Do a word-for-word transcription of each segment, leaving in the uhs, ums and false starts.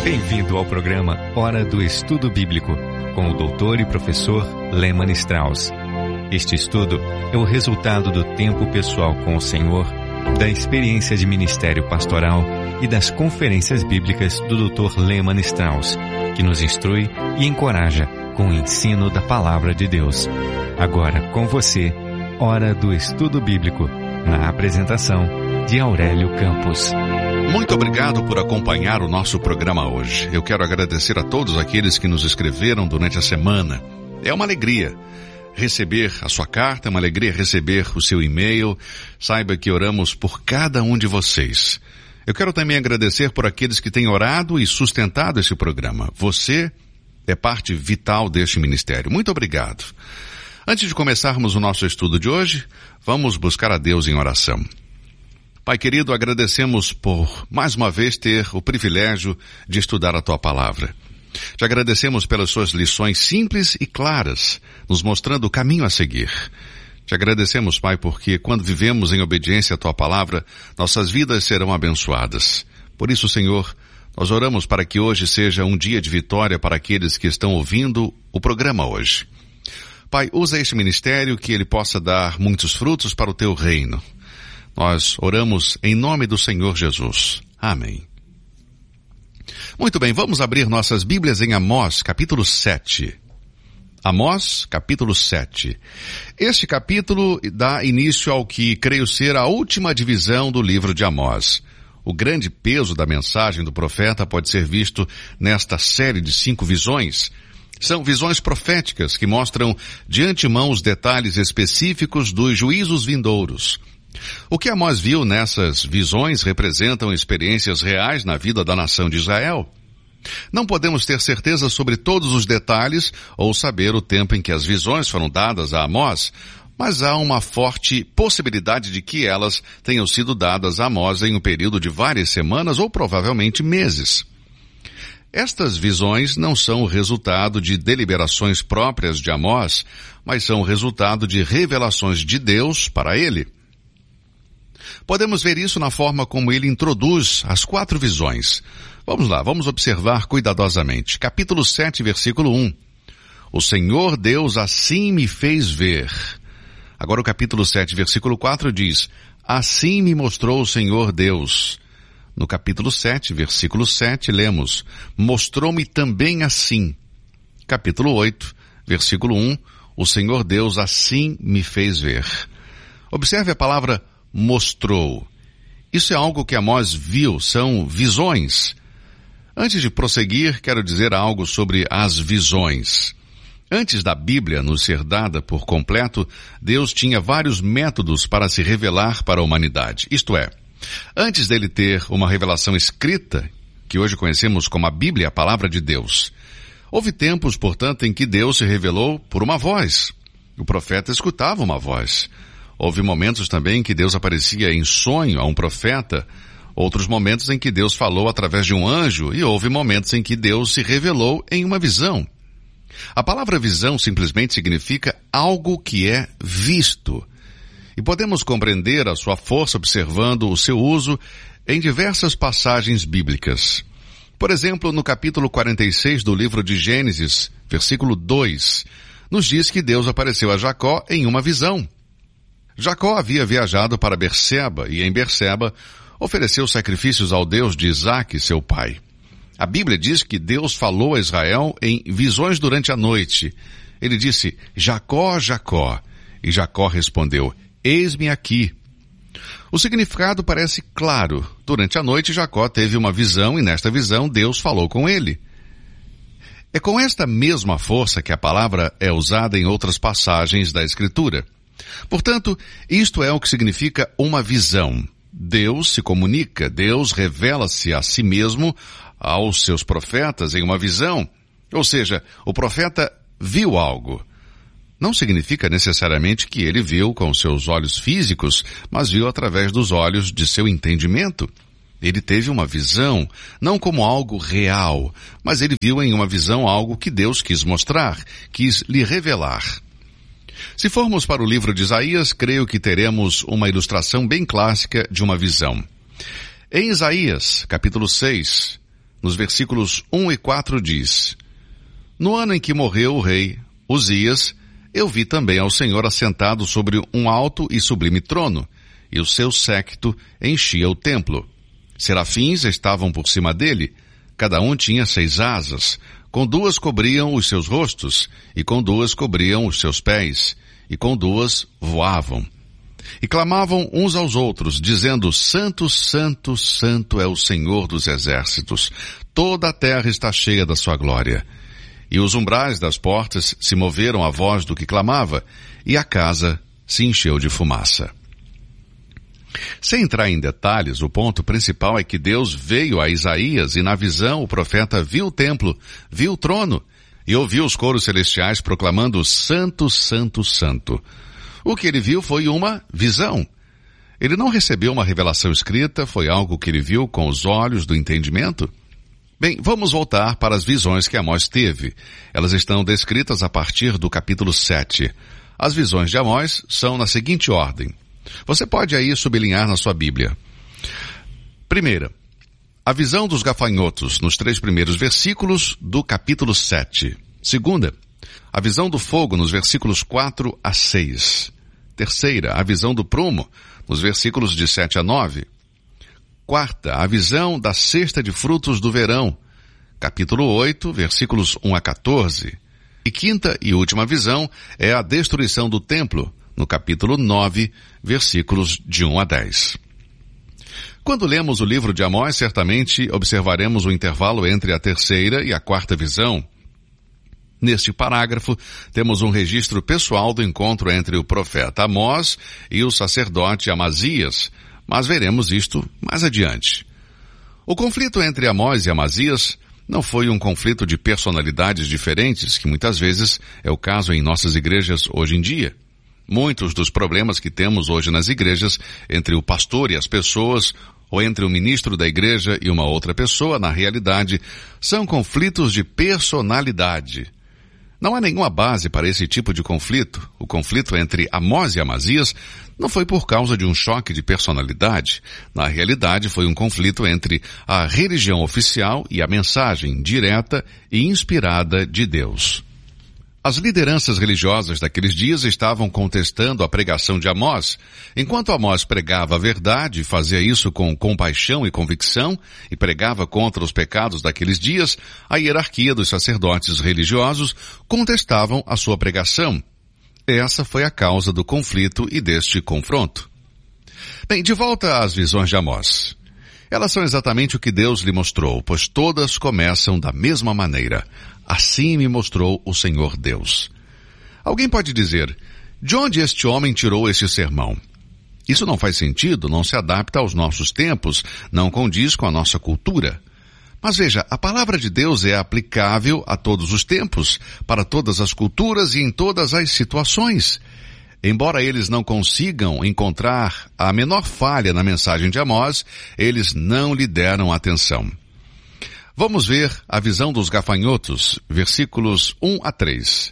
Bem-vindo ao programa Hora do Estudo Bíblico, com o doutor e professor Lehmann Strauss. Este estudo é o resultado do tempo pessoal com o Senhor, da experiência de ministério pastoral e das conferências bíblicas do doutor Lehmann Strauss, que nos instrui e encoraja com o ensino da Palavra de Deus. Agora, com você, Hora do Estudo Bíblico, na apresentação de Aurélio Campos. Muito obrigado por acompanhar o nosso programa hoje. Eu quero agradecer a todos aqueles que nos escreveram durante a semana. É uma alegria receber a sua carta, é uma alegria receber o seu e-mail. Saiba que oramos por cada um de vocês. Eu quero também agradecer por aqueles que têm orado e sustentado esse programa. Você é parte vital deste ministério. Muito obrigado. Antes de começarmos o nosso estudo de hoje, vamos buscar a Deus em oração. Pai querido, agradecemos por mais uma vez ter o privilégio de estudar a Tua Palavra. Te agradecemos pelas Suas lições simples e claras, nos mostrando o caminho a seguir. Te agradecemos, Pai, porque quando vivemos em obediência à Tua Palavra, nossas vidas serão abençoadas. Por isso, Senhor, nós oramos para que hoje seja um dia de vitória para aqueles que estão ouvindo o programa hoje. Pai, usa este ministério que ele possa dar muitos frutos para o Teu reino. Nós oramos em nome do Senhor Jesus. Amém. Muito bem, vamos abrir nossas Bíblias em Amós, capítulo sete. Amós, capítulo sete. Este capítulo dá início ao que creio ser a última divisão do livro de Amós. O grande peso da mensagem do profeta pode ser visto nesta série de cinco visões. São visões proféticas que mostram de antemão os detalhes específicos dos juízos vindouros. O que Amós viu nessas visões representam experiências reais na vida da nação de Israel. Não podemos ter certeza sobre todos os detalhes ou saber o tempo em que as visões foram dadas a Amós, mas há uma forte possibilidade de que elas tenham sido dadas a Amós em um período de várias semanas ou provavelmente meses. Estas visões não são o resultado de deliberações próprias de Amós, mas são o resultado de revelações de Deus para ele. Podemos ver isso na forma como ele introduz as quatro visões. Vamos lá, vamos observar cuidadosamente. Capítulo sete, versículo um. O Senhor Deus assim me fez ver. Agora o capítulo sete, versículo quatro diz, assim me mostrou o Senhor Deus. No capítulo sete, versículo sete, lemos, mostrou-me também assim. Capítulo oito, versículo um, o Senhor Deus assim me fez ver. Observe a palavra mostrou. Isso é algo que Amós viu, são visões. Antes de prosseguir, quero dizer algo sobre as visões. Antes da Bíblia nos ser dada por completo, Deus tinha vários métodos para se revelar para a humanidade. Isto é, antes dele ter uma revelação escrita, que hoje conhecemos como a Bíblia, a Palavra de Deus, houve tempos, portanto, em que Deus se revelou por uma voz. O profeta escutava uma voz. Houve momentos também em que Deus aparecia em sonho a um profeta, outros momentos em que Deus falou através de um anjo, e houve momentos em que Deus se revelou em uma visão. A palavra visão simplesmente significa algo que é visto. E podemos compreender a sua força observando o seu uso em diversas passagens bíblicas. Por exemplo, no capítulo quarenta e seis do livro de Gênesis, versículo dois, nos diz que Deus apareceu a Jacó em uma visão. Jacó havia viajado para Berseba e em Berseba ofereceu sacrifícios ao Deus de Isaque, seu pai. A Bíblia diz que Deus falou a Israel em visões durante a noite. Ele disse, Jacó, Jacó. E Jacó respondeu, eis-me aqui. O significado parece claro. Durante a noite Jacó teve uma visão e nesta visão Deus falou com ele. É com esta mesma força que a palavra é usada em outras passagens da Escritura. Portanto, isto é o que significa uma visão. Deus se comunica, Deus revela-se a si mesmo aos seus profetas em uma visão. Ou seja, o profeta viu algo. Não significa necessariamente que ele viu com seus olhos físicos, mas viu através dos olhos de seu entendimento. Ele teve uma visão, não como algo real, mas ele viu em uma visão algo que Deus quis mostrar, quis lhe revelar. Se formos para o livro de Isaías, creio que teremos uma ilustração bem clássica de uma visão. Em Isaías, capítulo seis, nos versículos um e quatro diz: No ano em que morreu o rei Uzias, eu vi também ao Senhor assentado sobre um alto e sublime trono, e o seu séquito enchia o templo. Serafins estavam por cima dele, cada um tinha seis asas, com duas cobriam os seus rostos, e com duas cobriam os seus pés, e com duas voavam. E clamavam uns aos outros, dizendo: Santo, Santo, Santo é o Senhor dos exércitos, toda a terra está cheia da sua glória. E os umbrais das portas se moveram à voz do que clamava, e a casa se encheu de fumaça. Sem entrar em detalhes, o ponto principal é que Deus veio a Isaías e na visão o profeta viu o templo, viu o trono e ouviu os coros celestiais proclamando Santo, Santo, Santo. O que ele viu foi uma visão. Ele não recebeu uma revelação escrita, foi algo que ele viu com os olhos do entendimento. Bem, vamos voltar para as visões que Amós teve. Elas estão descritas a partir do capítulo sete. As visões de Amós são na seguinte ordem. Você pode aí sublinhar na sua Bíblia. Primeira, a visão dos gafanhotos nos três primeiros versículos do capítulo sete. Segunda, a visão do fogo nos versículos quatro a seis. Terceira, a visão do prumo nos versículos de sete a nove. Quarta, a visão da cesta de frutos do verão, capítulo oito, versículos um a quatorze. E quinta e última visão é a destruição do templo, no capítulo nove, versículos de um a dez. Quando lemos o livro de Amós, certamente observaremos o intervalo entre a terceira e a quarta visão. Neste parágrafo, temos um registro pessoal do encontro entre o profeta Amós e o sacerdote Amazias, mas veremos isto mais adiante. O conflito entre Amós e Amazias não foi um conflito de personalidades diferentes, que muitas vezes é o caso em nossas igrejas hoje em dia. Muitos dos problemas que temos hoje nas igrejas, entre o pastor e as pessoas, ou entre o ministro da igreja e uma outra pessoa, na realidade, são conflitos de personalidade. Não há nenhuma base para esse tipo de conflito. O conflito entre Amós e Amazias não foi por causa de um choque de personalidade. Na realidade, foi um conflito entre a religião oficial e a mensagem direta e inspirada de Deus. As lideranças religiosas daqueles dias estavam contestando a pregação de Amós. Enquanto Amós pregava a verdade, fazia isso com compaixão e convicção, e pregava contra os pecados daqueles dias, a hierarquia dos sacerdotes religiosos contestavam a sua pregação. Essa foi a causa do conflito e deste confronto. Bem, de volta às visões de Amós. Elas são exatamente o que Deus lhe mostrou, pois todas começam da mesma maneira. Assim me mostrou o Senhor Deus. Alguém pode dizer, de onde este homem tirou este sermão? Isso não faz sentido, não se adapta aos nossos tempos, não condiz com a nossa cultura. Mas veja, a palavra de Deus é aplicável a todos os tempos, para todas as culturas e em todas as situações. Embora eles não consigam encontrar a menor falha na mensagem de Amós, eles não lhe deram atenção. Vamos ver a visão dos gafanhotos, versículos um a três.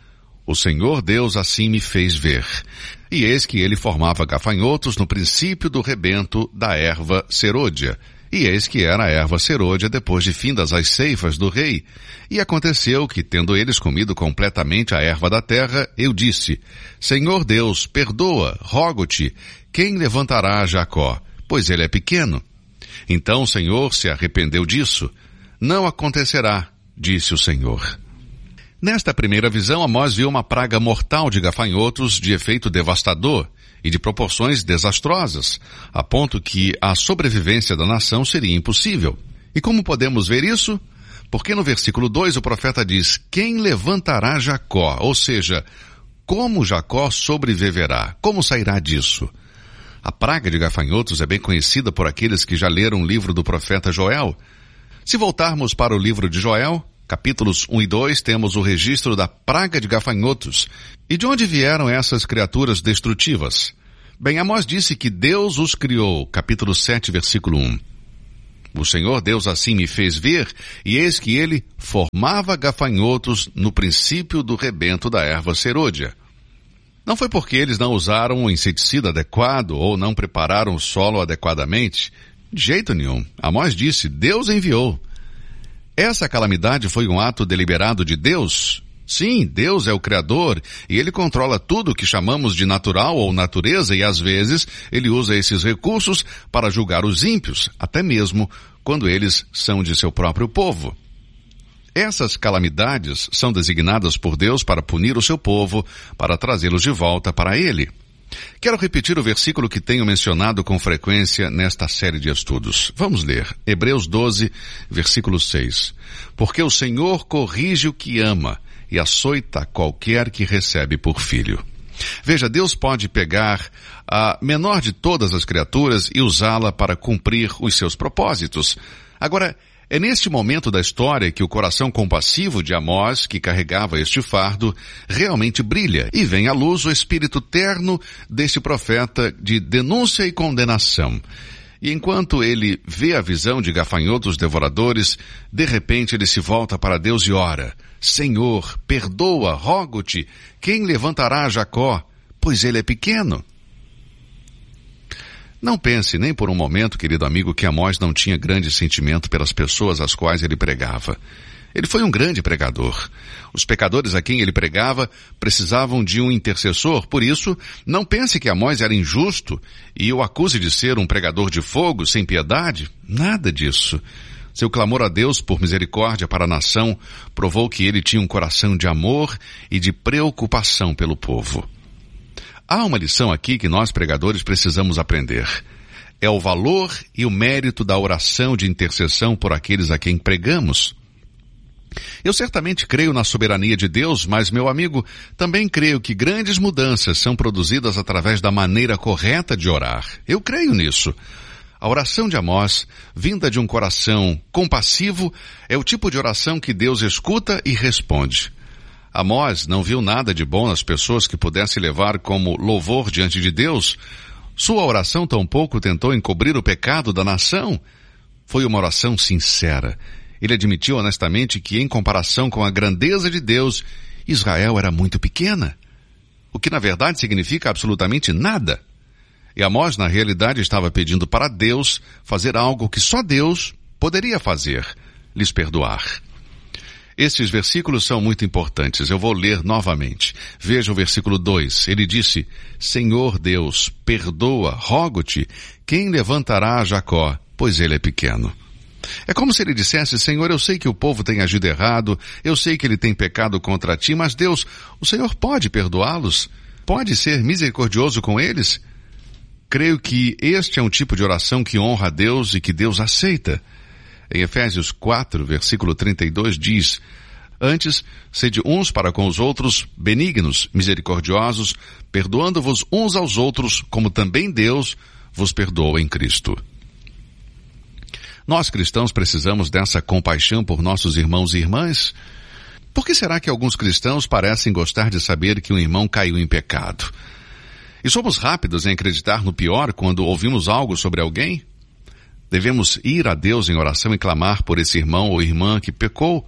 O Senhor Deus assim me fez ver, e eis que ele formava gafanhotos no princípio do rebento da erva serôdia, e eis que era a erva serôdia depois de findas as ceifas do rei. E aconteceu que, tendo eles comido completamente a erva da terra, eu disse, Senhor Deus, perdoa, rogo-te, quem levantará Jacó? Pois ele é pequeno. Então o Senhor se arrependeu disso. Não acontecerá, disse o Senhor. Nesta primeira visão, Amós viu uma praga mortal de gafanhotos de efeito devastador e de proporções desastrosas, a ponto que a sobrevivência da nação seria impossível. E como podemos ver isso? Porque no versículo dois o profeta diz, quem levantará Jacó? Ou seja, como Jacó sobreviverá? Como sairá disso? A praga de gafanhotos é bem conhecida por aqueles que já leram o livro do profeta Joel. Se voltarmos para o livro de Joel, capítulos um e dois, temos o registro da praga de gafanhotos. E de onde vieram essas criaturas destrutivas? Bem, Amós disse que Deus os criou, capítulo sete, versículo um. O Senhor Deus assim me fez ver, e eis que ele formava gafanhotos no princípio do rebento da erva serôdia. Não foi porque eles não usaram o inseticida adequado ou não prepararam o solo adequadamente. De jeito nenhum. Amós disse, Deus enviou. Essa calamidade foi um ato deliberado de Deus? Sim, Deus é o Criador e Ele controla tudo o que chamamos de natural ou natureza e às vezes Ele usa esses recursos para julgar os ímpios, até mesmo quando eles são de seu próprio povo. Essas calamidades são designadas por Deus para punir o seu povo, para trazê-los de volta para Ele. Quero repetir o versículo que tenho mencionado com frequência nesta série de estudos. Vamos ler. Hebreus doze, versículo seis. Porque o Senhor corrige o que ama e açoita qualquer que recebe por filho. Veja, Deus pode pegar a menor de todas as criaturas e usá-la para cumprir os seus propósitos. Agora, é neste momento da história que o coração compassivo de Amós, que carregava este fardo, realmente brilha e vem à luz o espírito terno deste profeta de denúncia e condenação. E enquanto ele vê a visão de gafanhotos devoradores, de repente ele se volta para Deus e ora: Senhor, perdoa, rogo-te, quem levantará Jacó, pois ele é pequeno? Não pense nem por um momento, querido amigo, que Amós não tinha grande sentimento pelas pessoas às quais ele pregava. Ele foi um grande pregador. Os pecadores a quem ele pregava precisavam de um intercessor, por isso, não pense que Amós era injusto e o acuse de ser um pregador de fogo, sem piedade. Nada disso. Seu clamor a Deus por misericórdia para a nação provou que ele tinha um coração de amor e de preocupação pelo povo. Há uma lição aqui que nós pregadores precisamos aprender. É o valor e o mérito da oração de intercessão por aqueles a quem pregamos. Eu certamente creio na soberania de Deus, mas, meu amigo, também creio que grandes mudanças são produzidas através da maneira correta de orar. Eu creio nisso. A oração de Amós, vinda de um coração compassivo, é o tipo de oração que Deus escuta e responde. Amós não viu nada de bom nas pessoas que pudesse levar como louvor diante de Deus. Sua oração tampouco tentou encobrir o pecado da nação. Foi uma oração sincera. Ele admitiu honestamente que, em comparação com a grandeza de Deus, Israel era muito pequena. O que na verdade significa absolutamente nada. E Amós, na realidade, estava pedindo para Deus fazer algo que só Deus poderia fazer: lhes perdoar. Estes versículos são muito importantes. Eu vou ler novamente. Veja o versículo dois. Ele disse: Senhor Deus, perdoa, rogo-te, quem levantará Jacó, pois ele é pequeno. É como se ele dissesse: Senhor, eu sei que o povo tem agido errado, eu sei que ele tem pecado contra ti, mas Deus, o Senhor pode perdoá-los? Pode ser misericordioso com eles? Creio que este é um tipo de oração que honra a Deus e que Deus aceita. Em Efésios quatro, versículo trinta e dois diz: Antes, sede uns para com os outros benignos, misericordiosos, perdoando-vos uns aos outros, como também Deus vos perdoou em Cristo. Nós cristãos precisamos dessa compaixão por nossos irmãos e irmãs. Por que será que alguns cristãos parecem gostar de saber que um irmão caiu em pecado? E somos rápidos em acreditar no pior quando ouvimos algo sobre alguém? Devemos ir a Deus em oração e clamar por esse irmão ou irmã que pecou?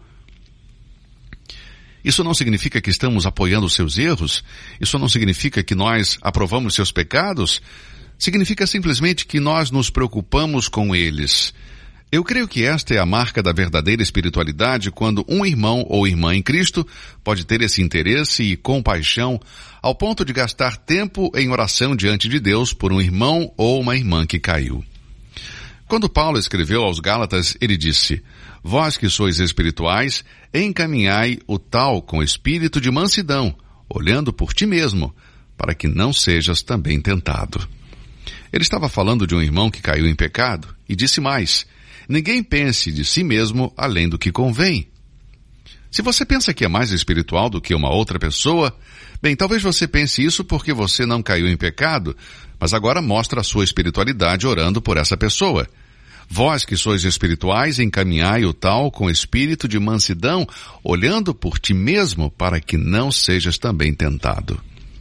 Isso não significa que estamos apoiando os seus erros? Isso não significa que nós aprovamos seus pecados? Significa simplesmente que nós nos preocupamos com eles. Eu creio que esta é a marca da verdadeira espiritualidade, quando um irmão ou irmã em Cristo pode ter esse interesse e compaixão ao ponto de gastar tempo em oração diante de Deus por um irmão ou uma irmã que caiu. Quando Paulo escreveu aos Gálatas, ele disse: Vós que sois espirituais, encaminhai o tal com espírito de mansidão, olhando por ti mesmo, para que não sejas também tentado. Ele estava falando de um irmão que caiu em pecado e disse mais: Ninguém pense de si mesmo além do que convém. Se você pensa que é mais espiritual do que uma outra pessoa, bem, talvez você pense isso porque você não caiu em pecado, mas agora mostra a sua espiritualidade orando por essa pessoa. Vós que sois espirituais, encaminhai o tal com espírito de mansidão, olhando por ti mesmo, para que não sejas também tentado.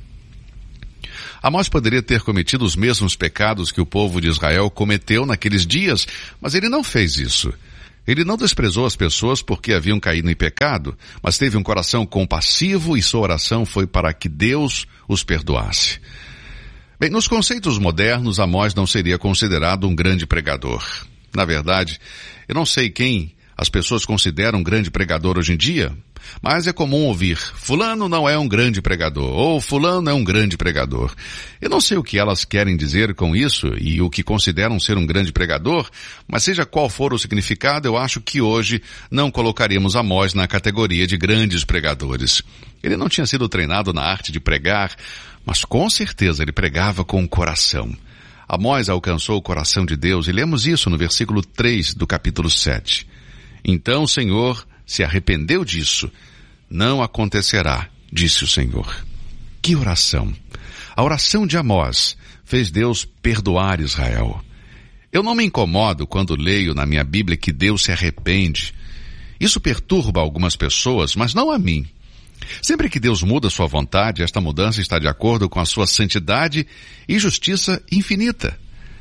Amós poderia ter cometido os mesmos pecados que o povo de Israel cometeu naqueles dias, mas ele não fez isso. Ele não desprezou as pessoas porque haviam caído em pecado, mas teve um coração compassivo e sua oração foi para que Deus os perdoasse. Bem, nos conceitos modernos, Amós não seria considerado um grande pregador. Na verdade, eu não sei quem as pessoas consideram um grande pregador hoje em dia, mas é comum ouvir, fulano não é um grande pregador, ou fulano é um grande pregador. Eu não sei o que elas querem dizer com isso e o que consideram ser um grande pregador, mas seja qual for o significado, eu acho que hoje não colocaríamos Amós na categoria de grandes pregadores. Ele não tinha sido treinado na arte de pregar, mas com certeza ele pregava com o coração. Amós alcançou o coração de Deus e lemos isso no versículo três do capítulo sete. Então o Senhor se arrependeu disso. Não acontecerá, disse o Senhor. Que oração! A oração de Amós fez Deus perdoar Israel. Eu não me incomodo quando leio na minha Bíblia que Deus se arrepende. Isso perturba algumas pessoas, mas não a mim. Sempre que Deus muda sua vontade, esta mudança está de acordo com a sua santidade e justiça infinita.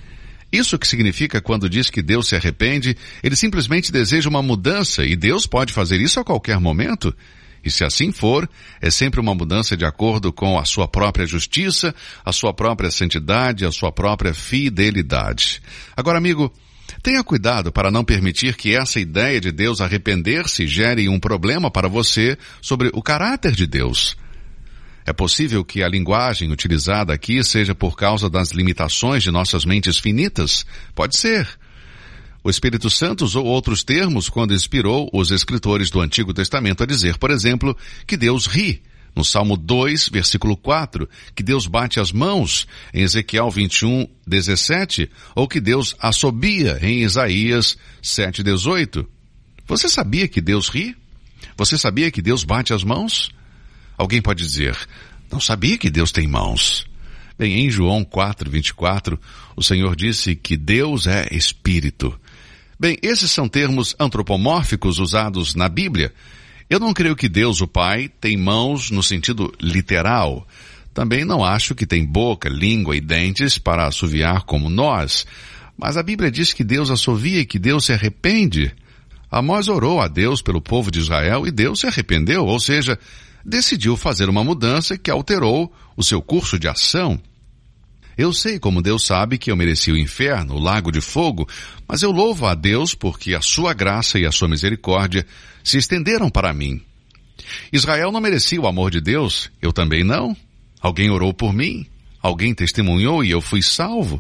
Isso que significa quando diz que Deus se arrepende, ele simplesmente deseja uma mudança e Deus pode fazer isso a qualquer momento. E se assim for, é sempre uma mudança de acordo com a sua própria justiça, a sua própria santidade, a sua própria fidelidade. Agora, amigo, tenha cuidado para não permitir que essa ideia de Deus arrepender-se gere um problema para você sobre o caráter de Deus. É possível que a linguagem utilizada aqui seja por causa das limitações de nossas mentes finitas. Pode ser. O Espírito Santo usou outros termos quando inspirou os escritores do Antigo Testamento a dizer, por exemplo, que Deus ri. No Salmo dois, versículo quatro, que Deus bate as mãos, em Ezequiel vinte e um, dezessete, ou que Deus assobia, em Isaías sete, dezoito. Você sabia que Deus ri? Você sabia que Deus bate as mãos? Alguém pode dizer, não sabia que Deus tem mãos. Bem, em João quatro, vinte e quatro, o Senhor disse que Deus é Espírito. Bem, esses são termos antropomórficos usados na Bíblia. Eu não creio que Deus, o Pai, tem mãos no sentido literal. Também não acho que tem boca, língua e dentes para assoviar como nós. Mas a Bíblia diz que Deus assovia e que Deus se arrepende. Amós orou a Deus pelo povo de Israel e Deus se arrependeu, ou seja, decidiu fazer uma mudança que alterou o seu curso de ação. Eu sei como Deus sabe que eu mereci o inferno, o lago de fogo, mas eu louvo a Deus porque a sua graça e a sua misericórdia se estenderam para mim. Israel não merecia o amor de Deus, eu também não. Alguém orou por mim, alguém testemunhou e eu fui salvo.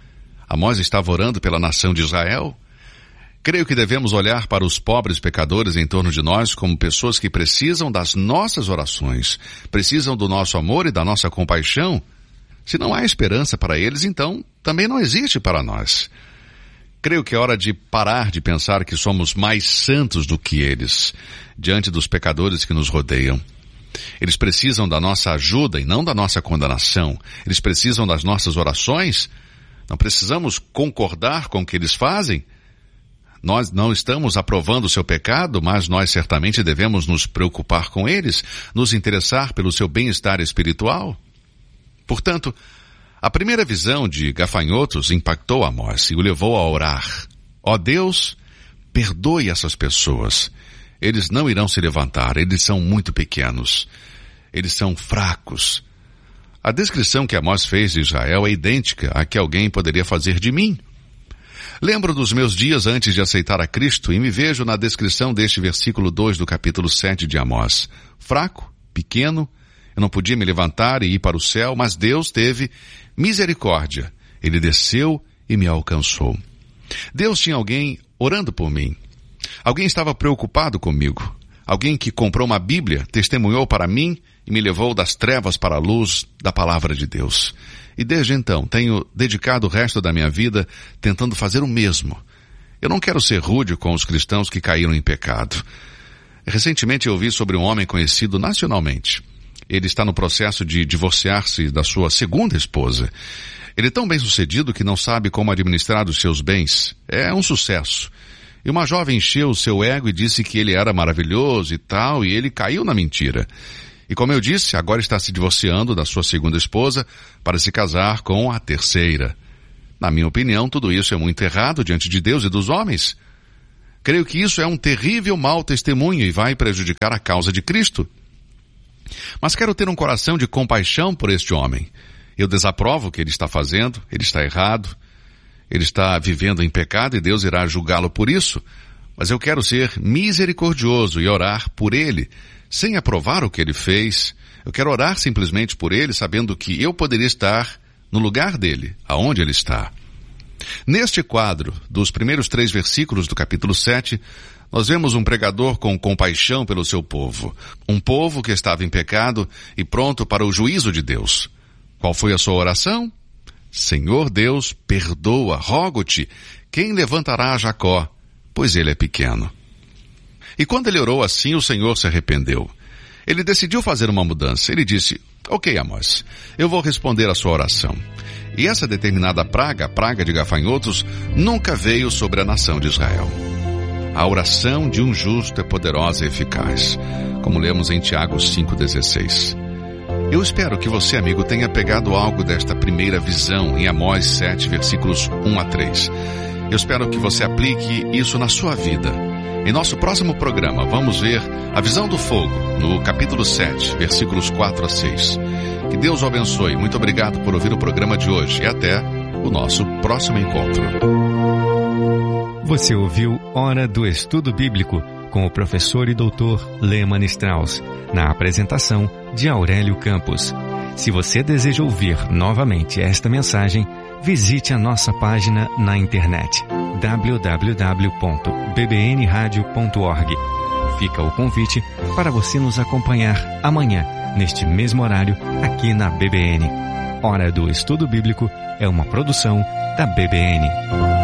Amós estava orando pela nação de Israel. Creio que devemos olhar para os pobres pecadores em torno de nós como pessoas que precisam das nossas orações, precisam do nosso amor e da nossa compaixão. Se não há esperança para eles, então também não existe para nós. Creio que é hora de parar de pensar que somos mais santos do que eles, diante dos pecadores que nos rodeiam. Eles precisam da nossa ajuda e não da nossa condenação. Eles precisam das nossas orações. Não precisamos concordar com o que eles fazem. Nós não estamos aprovando o seu pecado, mas nós certamente devemos nos preocupar com eles, nos interessar pelo seu bem-estar espiritual. Portanto, a primeira visão de gafanhotos impactou Amós e o levou a orar. Ó Deus, perdoe essas pessoas. Eles não irão se levantar, eles são muito pequenos. Eles são fracos. A descrição que Amós fez de Israel é idêntica à que alguém poderia fazer de mim. Lembro dos meus dias antes de aceitar a Cristo e me vejo na descrição deste versículo dois do capítulo sete de Amós. Fraco, pequeno, eu não podia me levantar e ir para o céu, mas Deus teve misericórdia. Ele desceu e me alcançou. Deus tinha alguém orando por mim. Alguém estava preocupado comigo. Alguém que comprou uma Bíblia, testemunhou para mim e me levou das trevas para a luz da palavra de Deus. E desde então tenho dedicado o resto da minha vida tentando fazer o mesmo. Eu não quero ser rude com os cristãos que caíram em pecado. Recentemente eu ouvi sobre um homem conhecido nacionalmente. Ele está no processo de divorciar-se da sua segunda esposa. Ele é tão bem sucedido que não sabe como administrar os seus bens. É um sucesso. E uma jovem encheu o seu ego e disse que ele era maravilhoso e tal, e ele caiu na mentira. E como eu disse, agora está se divorciando da sua segunda esposa para se casar com a terceira. Na minha opinião, tudo isso é muito errado diante de Deus e dos homens. Creio que isso é um terrível mau testemunho e vai prejudicar a causa de Cristo. Mas quero ter um coração de compaixão por este homem. Eu desaprovo o que ele está fazendo, ele está errado, ele está vivendo em pecado e Deus irá julgá-lo por isso. Mas eu quero ser misericordioso e orar por ele, sem aprovar o que ele fez. Eu quero orar simplesmente por ele, sabendo que eu poderia estar no lugar dele, aonde ele está. Neste quadro, dos primeiros três versículos do capítulo sete, nós vemos um pregador com compaixão pelo seu povo. Um povo que estava em pecado e pronto para o juízo de Deus. Qual foi a sua oração? Senhor Deus, perdoa, rogo-te, quem levantará a Jacó, pois ele é pequeno. E quando ele orou assim, o Senhor se arrependeu. Ele decidiu fazer uma mudança. Ele disse, ok, Amós, eu vou responder a sua oração. E essa determinada praga, a praga de gafanhotos, nunca veio sobre a nação de Israel. A oração de um justo é poderosa e eficaz, como lemos em Tiago cinco dezesseis. Eu espero que você, amigo, tenha pegado algo desta primeira visão em Amós sete, versículos um a três. Eu espero que você aplique isso na sua vida. Em nosso próximo programa, vamos ver a visão do fogo, no capítulo sete, versículos quatro a seis. Que Deus o abençoe. Muito obrigado por ouvir o programa de hoje e até o nosso próximo encontro. Você ouviu Hora do Estudo Bíblico com o professor e doutor Leman Strauss, na apresentação de Aurélio Campos. Se você deseja ouvir novamente esta mensagem, visite a nossa página na internet w w w ponto b b n radio ponto org. Fica o convite para você nos acompanhar amanhã, neste mesmo horário, aqui na B B N. Hora do Estudo Bíblico é uma produção da B B N.